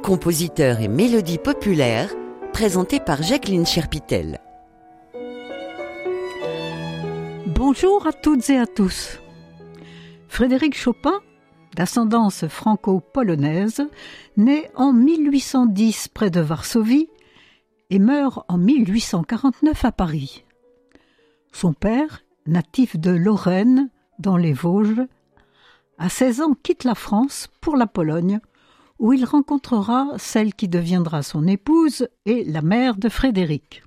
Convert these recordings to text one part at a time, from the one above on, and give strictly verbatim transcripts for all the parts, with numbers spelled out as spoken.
compositeurs et mélodies populaires, présenté par Jacqueline Cherpitel. Bonjour à toutes et à tous. Frédéric Chopin, d'ascendance franco-polonaise, naît en mille huit cent dix près de Varsovie et meurt en mille huit cent quarante-neuf à Paris. Son père, natif de Lorraine, dans les Vosges, à seize ans quitte la France pour la Pologne, où il rencontrera celle qui deviendra son épouse et la mère de Frédéric.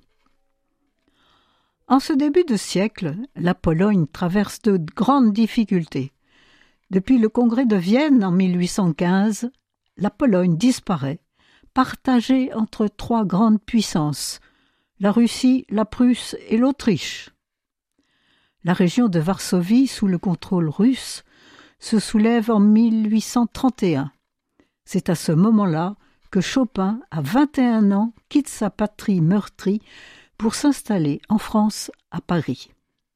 En ce début de siècle, la Pologne traverse de grandes difficultés. Depuis le congrès de Vienne en mille huit cent quinze, la Pologne disparaît, partagée entre trois grandes puissances, la Russie, la Prusse et l'Autriche. La région de Varsovie, sous le contrôle russe, se soulève en mille huit cent trente et un. C'est à ce moment-là que Chopin, à vingt et un ans, quitte sa patrie meurtrie pour s'installer en France, à Paris.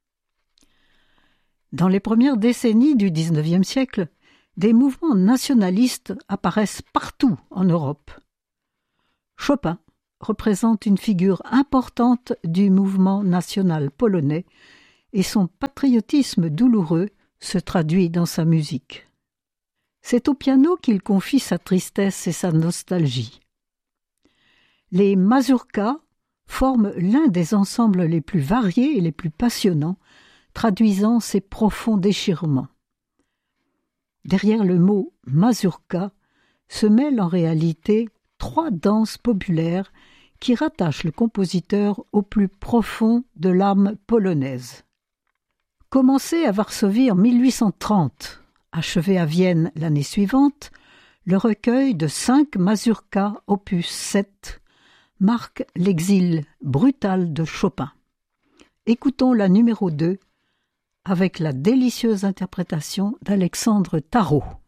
Dans les premières décennies du dix-neuvième siècle, des mouvements nationalistes apparaissent partout en Europe. Chopin représente une figure importante du mouvement national polonais et son patriotisme douloureux se traduit dans sa musique. C'est au piano qu'il confie sa tristesse et sa nostalgie. Les mazurkas forment l'un des ensembles les plus variés et les plus passionnants, traduisant ses profonds déchirements. Derrière le mot mazurka se mêlent en réalité trois danses populaires qui rattachent le compositeur au plus profond de l'âme polonaise. Commencé à Varsovie en mille huit cent trente, achevé à Vienne l'année suivante, le recueil de cinq mazurkas opus sept marque l'exil brutal de Chopin. Écoutons la numéro deux avec la délicieuse interprétation d'Alexandre Tarot.